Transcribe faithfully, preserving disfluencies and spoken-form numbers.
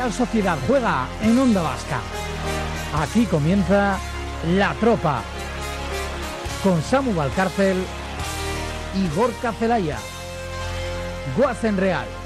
Real Sociedad juega en Onda Vasca. Aquí comienza La Tropa con Samu Valcárcel y Gorka Zelaya. Guazen Real.